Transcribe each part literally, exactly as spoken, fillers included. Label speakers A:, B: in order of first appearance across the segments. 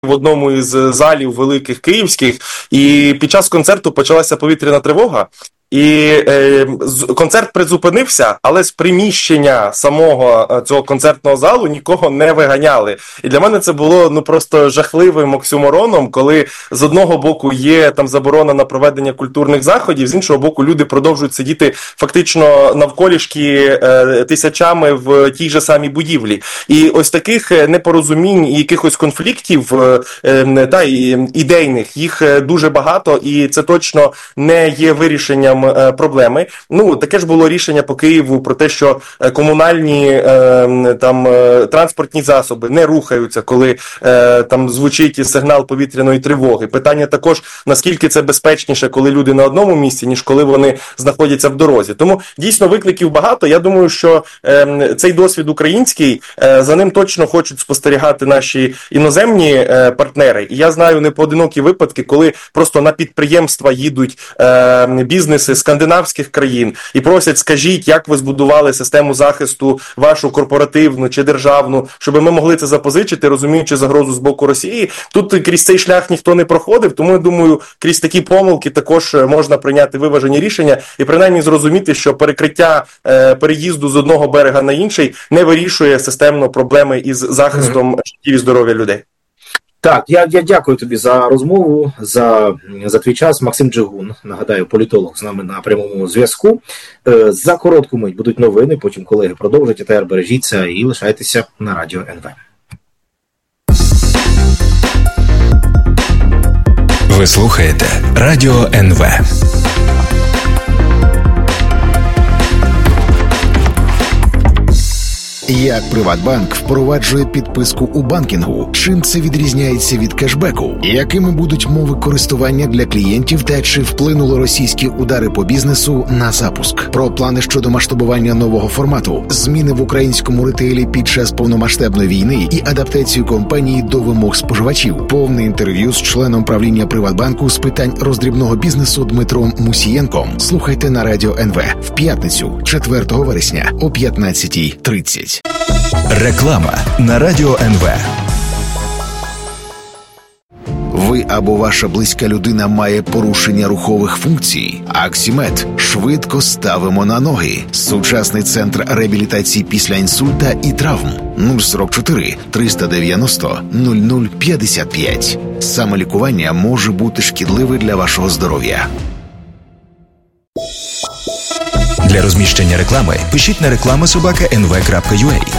A: в одному із залів великих київських, і під час концерту почалася повітряна тривога. І е, концерт призупинився, але з приміщення самого цього концертного залу нікого не виганяли. І для мене це було ну просто жахливим оксюмороном, коли з одного боку є там заборона на проведення культурних заходів, з іншого боку люди продовжують сидіти фактично навколішки е, тисячами в тій же самій будівлі. І ось таких непорозумінь і якихось конфліктів е, е, та, ідейних, їх дуже багато, і це точно не є вирішенням проблеми. Ну, таке ж було рішення по Києву про те, що комунальні там транспортні засоби не рухаються, коли там звучить сигнал повітряної тривоги. Питання також, наскільки це безпечніше, коли люди на одному місці, ніж коли вони знаходяться в дорозі. Тому, дійсно, викликів багато. Я думаю, що цей досвід український, за ним точно хочуть спостерігати наші іноземні партнери. І я знаю непоодинокі випадки, коли просто на підприємства їдуть бізнеси скандинавських країн і просять, скажіть, як ви збудували систему захисту вашу корпоративну чи державну, щоб ми могли це запозичити, розуміючи загрозу з боку Росії. Тут крізь цей шлях ніхто не проходив, тому я думаю, крізь такі помилки також можна прийняти виважені рішення і принаймні зрозуміти, що перекриття е, переїзду з одного берега на інший не вирішує системно проблеми із захистом життів і здоров'я людей.
B: Так, я, я дякую тобі за розмову, за, за твій час. Максим Джигун, нагадаю, політолог з нами на прямому зв'язку. Е, за коротку мить будуть новини, потім колеги продовжать. А тепер бережіться і лишайтеся на Радіо ен ве.
C: Ви слухаєте Радіо ен ве.
D: Як Приватбанк впроваджує підписку у банкінгу? Чим це відрізняється від кешбеку? Якими будуть мови користування для клієнтів та чи вплинули російські удари по бізнесу на запуск? Про плани щодо масштабування нового формату, зміни в українському ретейлі під час повномасштабної війни і адаптацію компанії до вимог споживачів. Повне інтерв'ю з членом правління Приватбанку з питань роздрібного бізнесу Дмитром Мусієнком. Слухайте на Радіо ен ве в п'ятницю, четвертого вересня о п'ятнадцятій тридцять.
C: Реклама на Радіо ен ве.
D: Ви або ваша близька людина має порушення рухових функцій? Аксімед. Швидко ставимо на ноги. Сучасний центр реабілітації після інсульта і травм. нуль сорок чотири триста дев'яносто нуль нуль п'ятдесят п'ять. Самолікування може бути шкідливе для вашого здоров'я.
C: Для розміщення реклами пишіть на реклама собака ен ве крапка ю а.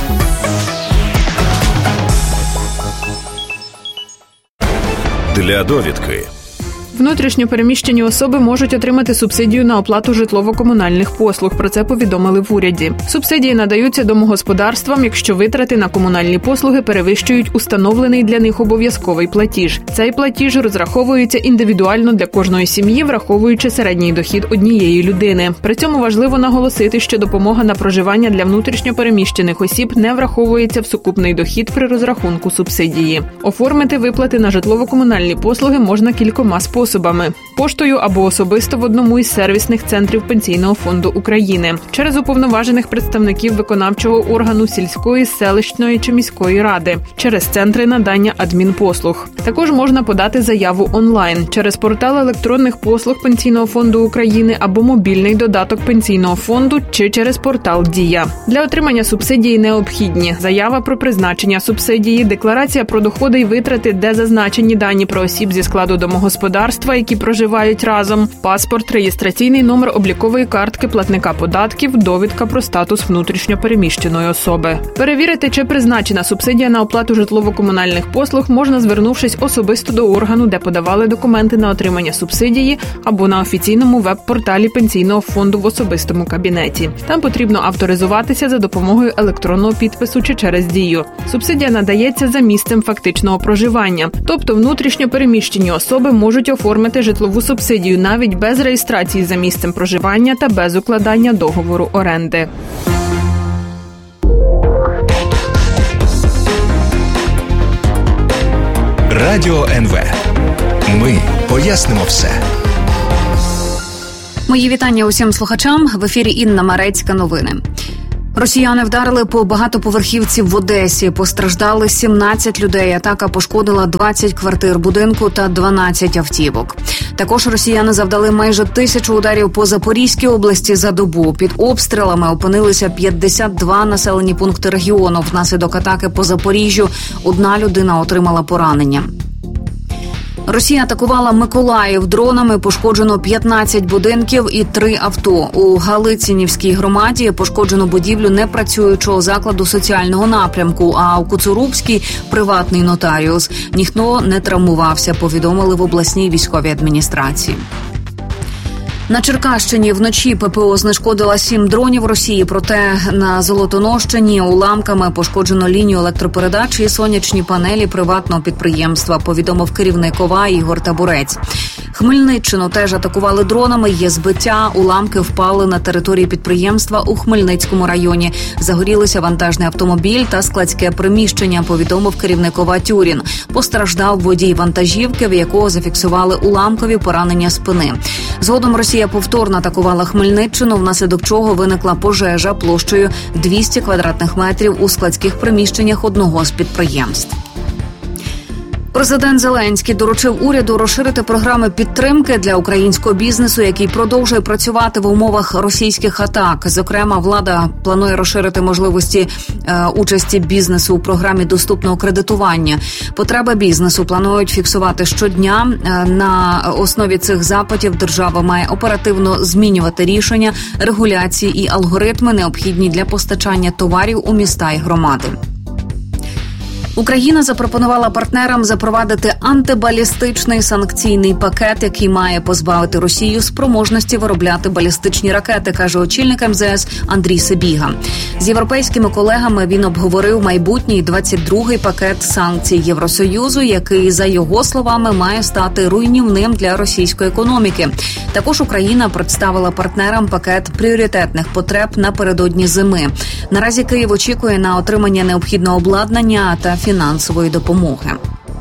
E: Для довідки.
F: Внутрішньо переміщені особи можуть отримати субсидію на оплату житлово-комунальних послуг. Про це повідомили в уряді. Субсидії надаються домогосподарствам, якщо витрати на комунальні послуги перевищують установлений для них обов'язковий платіж. Цей платіж розраховується індивідуально для кожної сім'ї, враховуючи середній дохід однієї людини. При цьому важливо наголосити, що допомога на проживання для внутрішньо переміщених осіб не враховується в сукупний дохід при розрахунку субсидії. Оформити виплати на житлово-комунальні послуги можна кількома способами. Поштою або особисто в одному із сервісних центрів Пенсійного фонду України, через уповноважених представників виконавчого органу сільської, селищної чи міської ради, через центри надання адмінпослуг. Також можна подати заяву онлайн, через портал електронних послуг Пенсійного фонду України або мобільний додаток Пенсійного фонду чи через портал Дія. Для отримання субсидії необхідні заява про призначення субсидії, декларація про доходи й витрати, де зазначені дані про осіб зі складу домогосподарства, які проживають разом, паспорт, реєстраційний номер облікової картки платника податків, довідка про статус внутрішньо переміщеної особи. Перевірити, чи призначена субсидія на оплату житлово-комунальних послуг можна, звернувшись особисто до органу, де подавали документи на отримання субсидії, або на офіційному веб-порталі Пенсійного фонду в особистому кабінеті. Там потрібно авторизуватися за допомогою електронного підпису чи через Дію. Субсидія надається за місцем фактичного проживання, тобто внутрішньо переміщені особи можуть оформити житлову субсидію навіть без реєстрації за місцем проживання та без укладання договору оренди.
C: Радіо ен ве. Ми пояснимо все.
G: Мої вітання усім слухачам. В ефірі Інна Марецька. Новини.
E: Росіяни вдарили по багатоповерхівці в Одесі. Постраждали сімнадцять людей. Атака пошкодила двадцять квартир будинку та дванадцять автівок. Також росіяни завдали майже тисячу ударів по Запорізькій області за добу. Під обстрілами опинилися п'ятдесят два населені пункти регіону. Внаслідок атаки по Запоріжжю одна людина отримала поранення. Росія атакувала Миколаїв дронами, пошкоджено п'ятнадцять будинків і три авто. У Галицинівській громаді пошкоджено будівлю непрацюючого закладу соціального напрямку, а у Коцурубській – приватний нотаріус. Ніхто не травмувався, повідомили в обласній військовій адміністрації. На Черкащині вночі ППО знешкодила сім дронів Росії, проте на Золотонощині уламками пошкоджено лінію електропередач і сонячні панелі приватного підприємства, повідомив керівник ОВА Ігор Табурець. Хмельниччину теж атакували дронами, є збиття, уламки впали на території підприємства у Хмельницькому районі. Загорілися вантажний автомобіль та складське приміщення, повідомив керівник ОВА Тюрін. Постраждав водій вантажівки, в якого зафіксували уламкові поранення спини. Згодом Росія повторно атакувала Хмельниччину, внаслідок чого виникла пожежа площею двісті квадратних метрів у складських приміщеннях одного з підприємств. Президент Зеленський доручив уряду розширити програми підтримки для українського бізнесу, який продовжує працювати в умовах російських атак. Зокрема, влада планує розширити можливості е, участі бізнесу у програмі доступного кредитування. Потреби бізнесу планують фіксувати щодня. Е, на основі цих запитів держава має оперативно змінювати рішення, регуляції і алгоритми, необхідні для постачання товарів у міста і громади. Україна запропонувала партнерам запровадити антибалістичний санкційний пакет, який має позбавити Росію спроможності виробляти балістичні ракети, каже очільник ем зе ес Андрій Сибіга. З європейськими колегами він обговорив майбутній двадцять другий пакет санкцій Євросоюзу, який, за його словами, має стати руйнівним для російської економіки. Також Україна представила партнерам пакет пріоритетних потреб напередодні зими. Наразі Київ очікує на отримання необхідного обладнання та фінансової допомоги.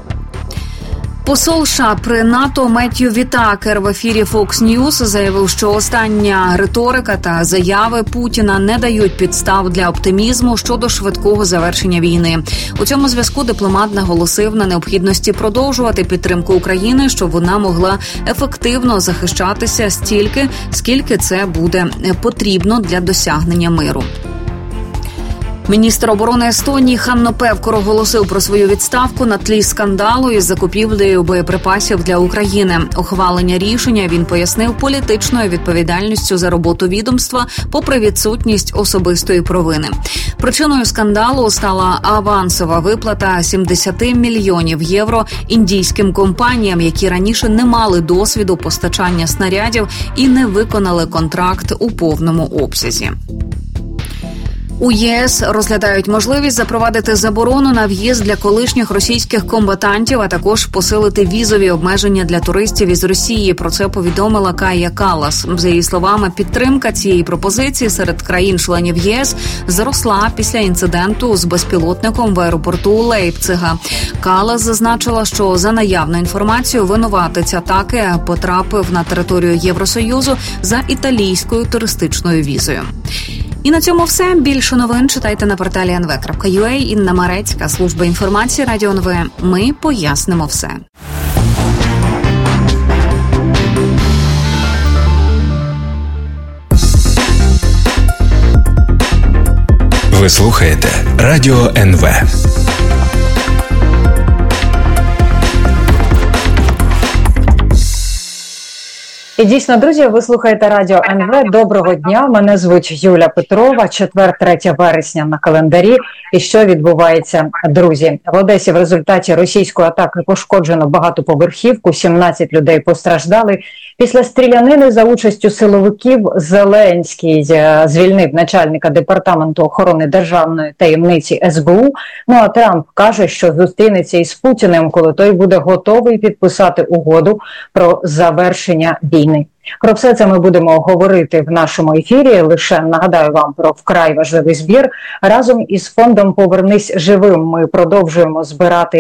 E: Посол США при НАТО Меттью Вітакер в ефірі Fox News заявив, що остання риторика та заяви Путіна не дають підстав для оптимізму щодо швидкого завершення війни. У цьому зв'язку дипломат наголосив на необхідності продовжувати підтримку України, щоб вона могла ефективно захищатися стільки, скільки це буде потрібно для досягнення миру. Міністр оборони Естонії Ханно Певкур оголосив про свою відставку на тлі скандалу із закупівлею боєприпасів для України. Ухвалення рішення він пояснив політичною відповідальністю за роботу відомства, попри відсутність особистої провини. Причиною скандалу стала авансова виплата сімдесят мільйонів євро індійським компаніям, які раніше не мали досвіду постачання снарядів і не виконали контракт у повному обсязі. У ЄС розглядають можливість запровадити заборону на в'їзд для колишніх російських комбатантів, а також посилити візові обмеження для туристів із Росії. Про це повідомила Кая Каллас. За її словами, підтримка цієї пропозиції серед країн-членів ЄС зросла після інциденту з безпілотником в аеропорту Лейпцига. Каллас зазначила, що за наявною інформацією винуватець атаки потрапив на територію Євросоюзу за італійською туристичною візою. І на цьому все. Більше новин читайте на порталі ен ве крапка ю а. Інна Марецька, служба інформації Радіо ен ве. Ми пояснимо все.
C: Ви слухаєте Радіо ен ве.
G: І дійсно, друзі, ви слухаєте Радіо ен ве. Доброго дня, мене звуть Юля Петрова, четвер, третє вересня на календарі. І що відбувається, друзі? В Одесі в результаті російської атаки пошкоджено багатоповерхівку, сімнадцять людей постраждали. Після стрілянини за участю силовиків Зеленський звільнив начальника департаменту охорони державної таємниці ес бе у. Ну а Трамп каже, що зустрінеться із Путіним, коли той буде готовий підписати угоду про завершення війни. Про все це ми будемо говорити в нашому ефірі. Лише нагадаю вам про вкрай важливий збір. Разом із фондом «Повернись живим» ми продовжуємо збирати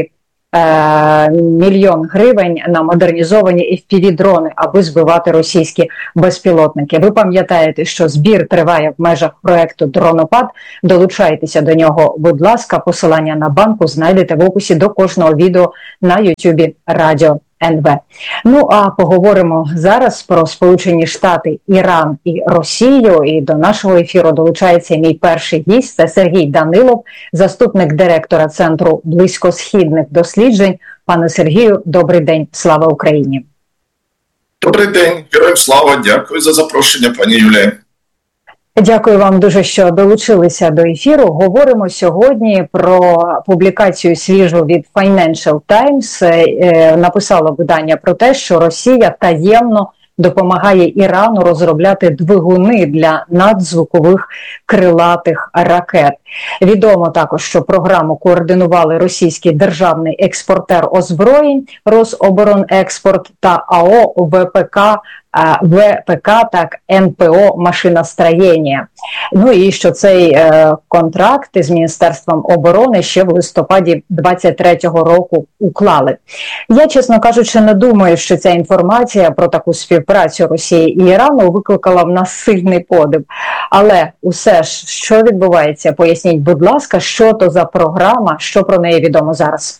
G: е, мільйон гривень на модернізовані еф пі ві-дрони, аби збивати російські безпілотники. Ви пам'ятаєте, що збір триває в межах проекту «Дронопад». Долучайтеся до нього, будь ласка. Посилання на банку знайдете в описі до кожного відео на ютубі Радіо ен ве. Ну, а поговоримо зараз про Сполучені Штати, Іран і Росію. І до нашого ефіру долучається мій перший гість. Це Сергій Данилов, заступник директора Центру близькосхідних досліджень. Пане Сергію, добрий день. Слава Україні.
H: Добрий день. Героям слава. Дякую за запрошення, пані Юлія.
G: Дякую вам дуже, що долучилися до ефіру. Говоримо сьогодні про публікацію свіжу від Financial Times. Написало видання про те, що Росія таємно допомагає Ірану розробляти двигуни для надзвукових крилатих ракет. Відомо також, що програму координували російський державний експортер озброєнь Рособоронекспорт та АО ВПК, ВПК, так, ен пе о «Машиностроєння». Ну і що цей е, контракт із Міністерством оборони ще в листопаді двадцять третього року уклали. Я, чесно кажучи, не думаю, що ця інформація про таку співпрацю Росії і Ірану викликала в нас сильний подив. Але усе ж, що відбувається? Поясніть, будь ласка, що то за програма, що про неї відомо зараз?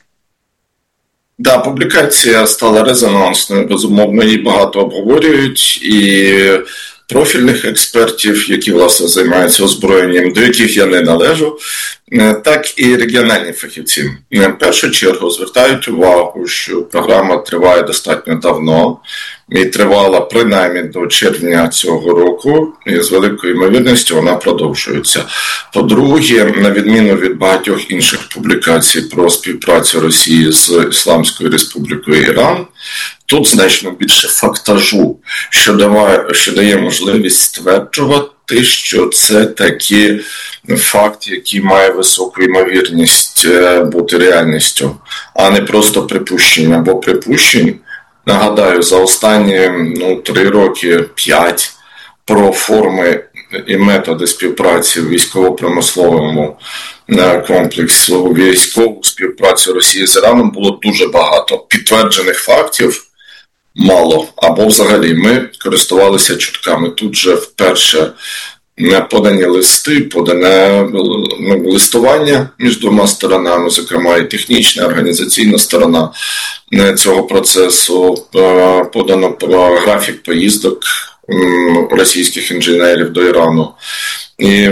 H: Да, публікація стала резонансною, безумовно, її багато обговорюють, і профільних експертів, які, власне, займаються озброєнням, до яких я не належу, так і регіональні фахівці. В першу чергу звертають увагу, що програма триває достатньо давно, і тривала принаймні до червня цього року, і з великою ймовірністю вона продовжується. По-друге, на відміну від багатьох інших публікацій про співпрацю Росії з Ісламською Республікою Іран, тут значно більше фактажу, що дає, що дає можливість стверджувати, що це такий факт, який має високу ймовірність бути реальністю, а не просто припущення. Бо припущень, нагадаю, за останні ну, три роки, п'ять, про форми і методи співпраці в військово-промисловому комплексі, військову співпрацю Росії з Іраном було дуже багато. Підтверджених фактів мало, або взагалі ми користувалися чутками. Тут же вперше подані листи, подане листування між двома сторонами, зокрема і технічна, і організаційна сторона цього процесу, подано графік поїздок російських інженерів до Ірану. І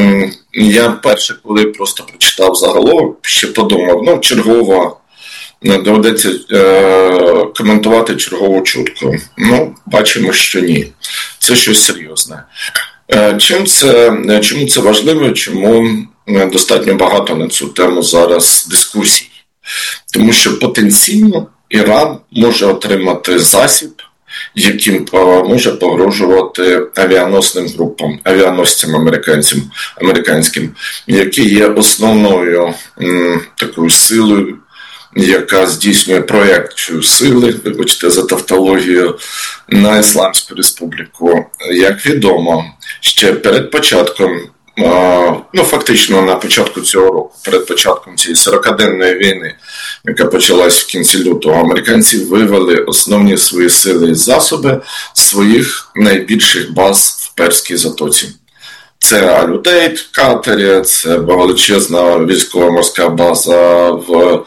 H: я перше, коли просто прочитав загалом, ще подумав, ну, чергово доведеться е, коментувати чергову чутку. Ну, бачимо, що ні. Це щось серйозне. Е, чим це, чому це важливо, чому достатньо багато на цю тему зараз дискусій? Тому що потенційно Іран може отримати засіб, яким може погрожувати авіаносним групам, авіаносцям американцям, американським, які є основною м, такою силою, яка здійснює проєкцію сили, вибачте за тавтологію, на Ісламську Республіку. Як відомо, ще перед початком, ну фактично на початку цього року, перед початком цієї сорокаденної війни, яка почалась в кінці лютого, американці вивели основні свої сили і засоби з своїх найбільших баз в Перській затоці. Це Аль-Удейд в Катері, це величезна військово-морська база в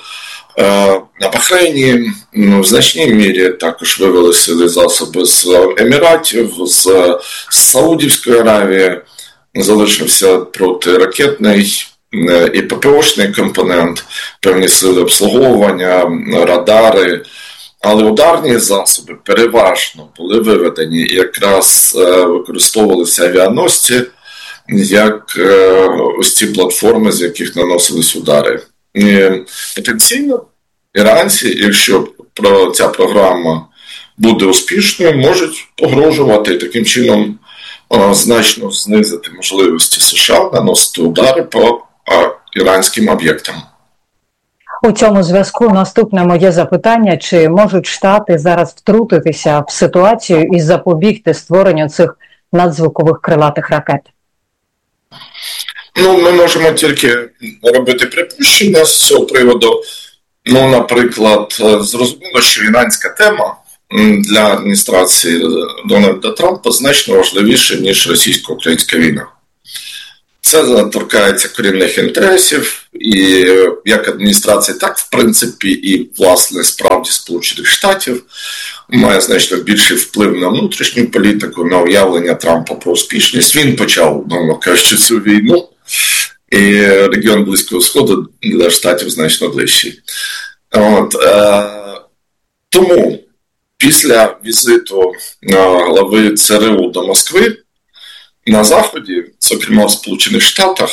H: на Бахрейні, ну, в значній мірі також вивели сили засоби з Еміратів, з, з Саудівської Аравії, залишився протиракетний і ППОшний компонент, певні сили обслуговування, радари, але ударні засоби переважно були виведені і якраз використовувалися авіаносці як ось ці платформи, з яких наносились удари. І потенційно іранці, якщо ця програма буде успішною, можуть погрожувати і таким чином о, значно знизити можливості США наносити удари по о, іранським об'єктам.
G: У цьому зв'язку наступне моє запитання: чи можуть Штати зараз втрутитися в ситуацію і запобігти створенню цих надзвукових крилатих ракет?
H: Ну, ми можемо тільки робити припущення з цього приводу. Ну, наприклад, зрозуміло, що іранська тема для адміністрації Дональда Трампа значно важливіша, ніж російсько-українська війна. Це торкається корінних інтересів і як адміністрації, так, в принципі, і, власне, справді Сполучених Штатів має значно більший вплив на внутрішню політику, на уявлення Трампа про успішність. Він почав, мовно кажучи, цю війну, і регіон Близького Сходу для Штатів значно ближчий. От, е, тому після візиту глави ЦРУ до Москви на Заході, зокрема в Сполучених Штатах,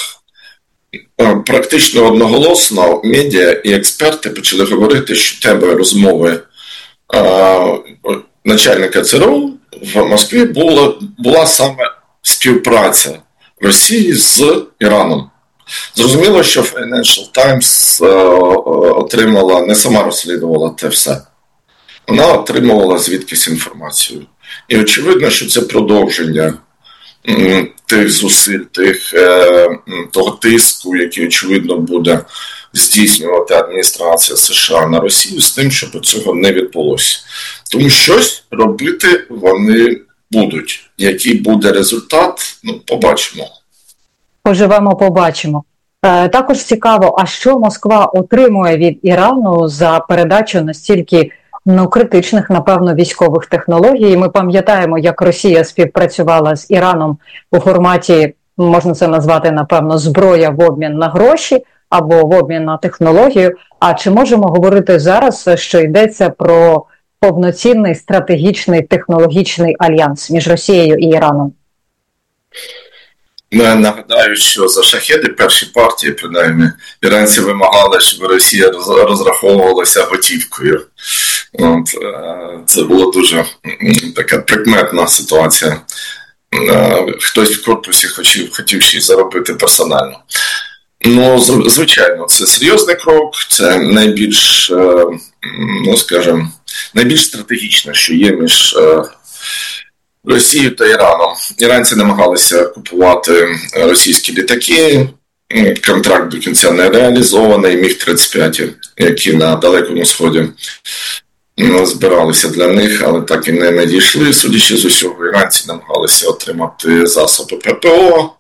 H: практично одноголосно медіа і експерти почали говорити, що темою розмови е, начальника ЦРУ в Москві була, була саме співпраця Росії з Іраном. Зрозуміло, що Financial Times е, отримала, не сама розслідувала те все. Вона отримувала звідкись інформацію. І очевидно, що це продовження м, тих зусиль, тих, е, того тиску, який, очевидно, буде здійснювати адміністрація США на Росію з тим, щоб цього не відбулося. Тому щось робити вони будуть. Який буде результат, ну, побачимо.
G: Поживемо, побачимо. Е, також цікаво, а що Москва отримує від Ірану за передачу настільки ну, критичних, напевно, військових технологій. Ми пам'ятаємо, як Росія співпрацювала з Іраном у форматі, можна це назвати, напевно, зброя в обмін на гроші або в обмін на технологію. А чи можемо говорити зараз, що йдеться про повноцінний стратегічний технологічний альянс між Росією і Іраном?
H: Ну, я нагадаю, що за шахеди перші партії, принаймні, іранці вимагали, щоб Росія розраховувалася готівкою. От, це була дуже така прикметна ситуація. Хтось в корпусі хотів, хотів ще й заробити персонально. Ну, звичайно, це серйозний крок, це найбільш, ну, скажімо, найбільш стратегічне, що є між Росією та Іраном. Іранці намагалися купувати російські літаки, контракт до кінця не реалізований, міг тридцять п'ять, які на Далекому Сході збиралися для них, але так і не надійшли. Судячи з усього, іранці намагалися отримати засоби ППО,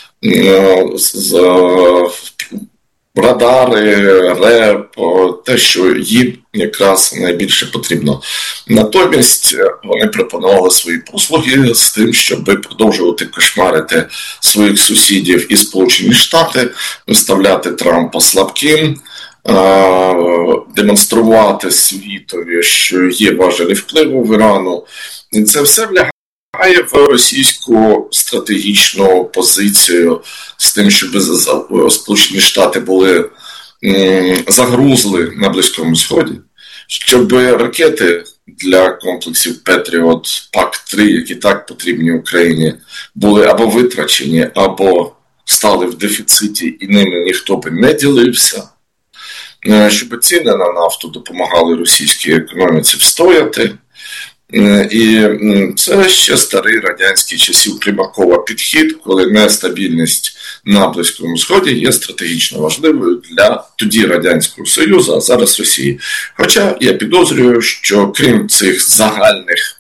H: радари, РЕП, те, що їм якраз найбільше потрібно. Натомість вони пропонували свої послуги з тим, щоб продовжувати кошмарити своїх сусідів і Сполучені Штати, виставляти Трампа слабким, демонструвати світові, що є важелі впливу в Ірану. І це все влягає в російську стратегічну позицію з тим, щоб Сполучені Штати були загрузли на Близькому Сході, щоб ракети для комплексів Петріот, ПАК-три, які так потрібні Україні, були або витрачені, або стали в дефіциті і ними ніхто би не ділився, щоб ціни на нафту допомагали російській економіці встояти. І це ще старий радянський часів Примакова підхід, коли нестабільність на Близькому Сході є стратегічно важливою для тоді Радянського Союзу, а зараз Росії. Хоча я підозрюю, що крім цих загальних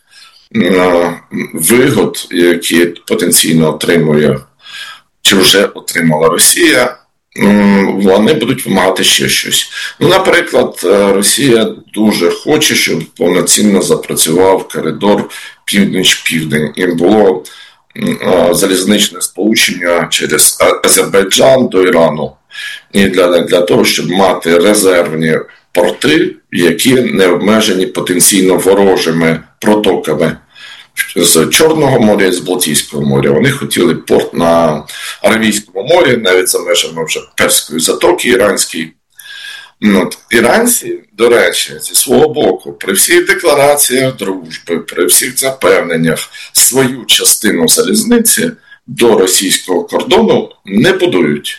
H: вигод, які потенційно отримує чи вже отримала Росія, вони будуть вимагати ще щось. Ну, наприклад, Росія дуже хоче, щоб повноцінно запрацював коридор північ-південь. І було залізничне сполучення через Азербайджан до Ірану. І для, для того, щоб мати резервні порти, які не обмежені потенційно ворожими протоками з Чорного моря і з Балтійського моря. Вони хотіли порт на Аравійському морі, навіть за межами вже Перської затоки іранській. От. Іранці, до речі, зі свого боку, при всіх деклараціях дружби, при всіх запевненнях, свою частину залізниці до російського кордону не будують.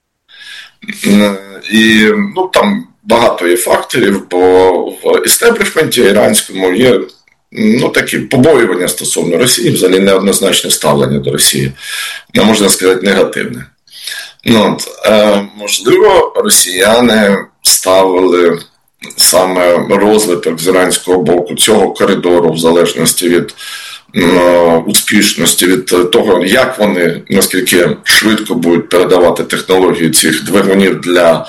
H: І ну, там багато є факторів, бо в істеблішменті іранському є ну, такі побоювання стосовно Росії, взагалі неоднозначне ставлення до Росії, не можна сказати, негативне. Ну, от, е, можливо, росіяни ставили саме розвиток з іранського боку цього коридору, в залежності від успішності, від того, як вони, наскільки швидко будуть передавати технології цих двигунів для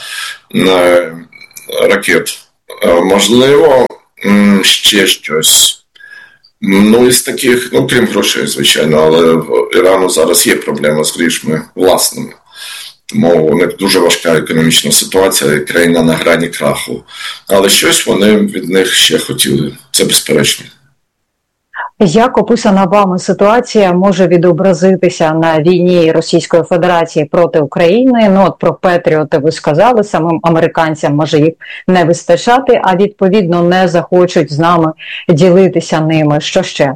H: ракет. Можливо, ще щось. Ну, із таких, ну, крім грошей, звичайно, але в Ірану зараз є проблема з грішми власними. Тому у них дуже важка економічна ситуація, країна на грані краху. Але щось вони від них ще хотіли, це безперечно.
G: Як описана вами ситуація може відобразитися на війні Російської Федерації проти України? Ну, от про Петріоти ви сказали, самим американцям може їх не вистачати, а відповідно не захочуть з нами ділитися ними. Що ще?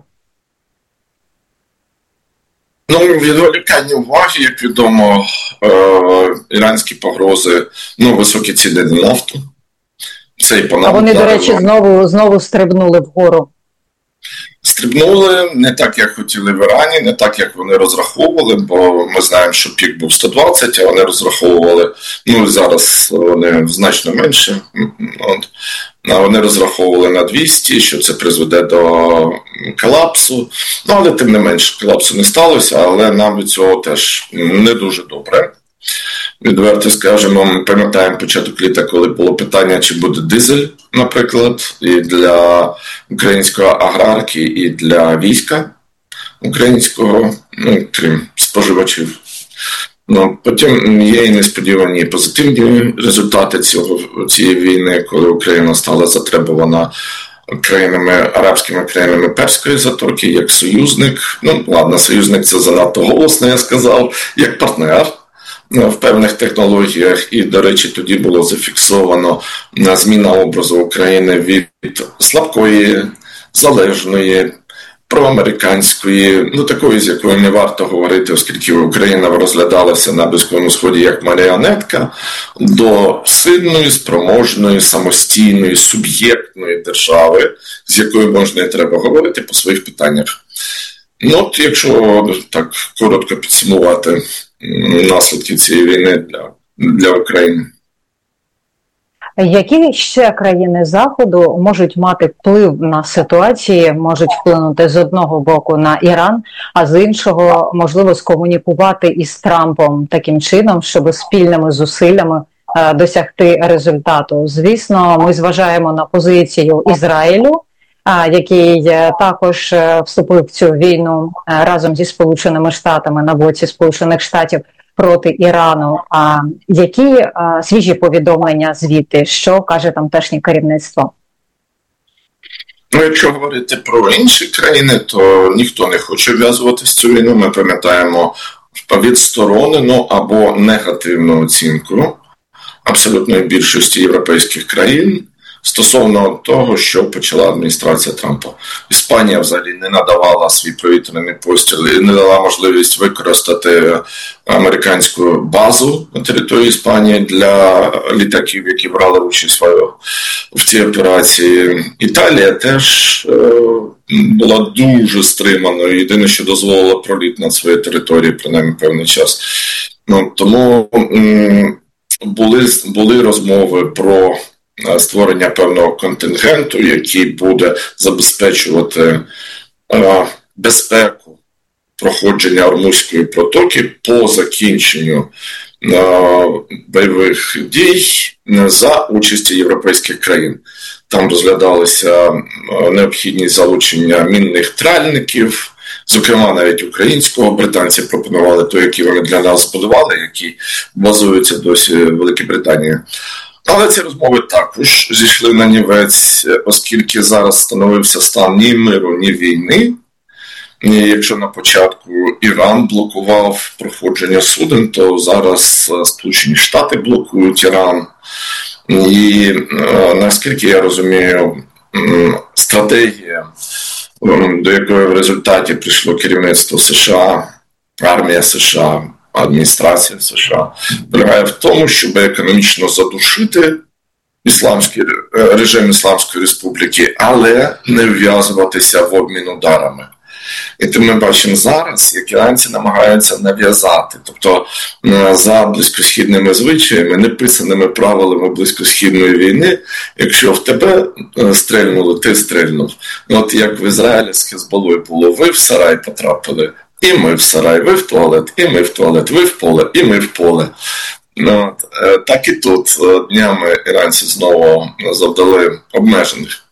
H: Ну, відволікання уваги, як відомо, е- іранські погрози, ну, високі ціни на нафту. Це і по нам.
G: А вони, до речі, знову, знову стрибнули вгору.
H: Стрибнули не так, як хотіли в Ірані, не так, як вони розраховували, бо ми знаємо, що пік був сто двадцять, а вони розраховували, ну зараз вони значно менше, от, а вони розраховували на двісті, що це призведе до колапсу, ну але тим не менше колапсу не сталося, але нам від цього теж не дуже добре. Відверто скажемо, ми пам'ятаємо початок літа, коли було питання, чи буде дизель, наприклад, і для української аграрки, і для війська українського, ну, крім споживачів. Ну, потім є і несподівані позитивні результати цього, цієї війни, коли Україна стала затребувана країнами, арабськими країнами Перської затоки, як союзник. Ну, ладно, союзник це занадто голосно, я сказав, як партнер в певних технологіях, і, до речі, тоді було зафіксовано зміна образу України від слабкої, залежної, проамериканської, ну такої, з якою не варто говорити, оскільки Україна розглядалася на Близькому Сході як маріонетка, до сильної, спроможної, самостійної, суб'єктної держави, з якою можна і треба говорити по своїх питаннях. Ну, от, якщо так коротко підсумувати наслідки цієї війни для, для України.
G: Які ще країни Заходу можуть мати вплив на ситуації, можуть вплинути з одного боку на Іран, а з іншого, можливо, скомунікувати із Трампом таким чином, щоб спільними зусиллями е, досягти результату? Звісно, ми зважаємо на позицію Ізраїлю, е, який е, також е, вступив в цю війну е, разом зі Сполученими Штатами на боці Сполучених Штатів проти Ірану. А які а, свіжі повідомлення звідти? Що каже тамтешнє керівництво?
H: Ну, якщо говорити про інші країни, то ніхто не хоче вв'язуватися в цю війну. Ми пам'ятаємо відсторонену або негативну оцінку абсолютної більшості європейських країн стосовно того, що почала адміністрація Трампа. Іспанія взагалі не надавала свій повітряний постріл і не дала можливість використати американську базу на території Іспанії для літаків, які брали участь в цій операції. Італія теж е, була дуже стриманою. Єдине, що дозволило проліт над своєю територією, принаймні певний час. Ну, тому м, були, були розмови про створення певного контингенту, який буде забезпечувати е, безпеку проходження Ормузької протоки по закінченню е, бойових дій за участі європейських країн. Там розглядалися е, необхідність залучення мінних тральників, зокрема навіть українського. Британці пропонували той, який вони для нас збудували, який базується досі в Великій Британії. Але ці розмови також зійшли на нівець, оскільки зараз становився стан ні миру, ні війни. І якщо на початку Іран блокував проходження суден, то зараз Сполучені Штати блокують Іран. І наскільки я розумію, стратегія, до якої в результаті прийшло керівництво США, армія США, адміністрація США, полягає в тому, щоб економічно задушити ісламський режим Ісламської Республіки, але не вв'язуватися в обмін ударами. І то ми бачимо зараз, як іранці намагаються нав'язати. Тобто за близькосхідними звичаями, неписаними правилами близькосхідної війни, якщо в тебе стрельнули, ти стрельнув. От як в Ізраїлі з Хезболою було, ви в сарай потрапили, і ми в сарай, ви в туалет, і ми в туалет, ви в поле, і ми в поле. От, так і тут днями іранці знову завдали обмежених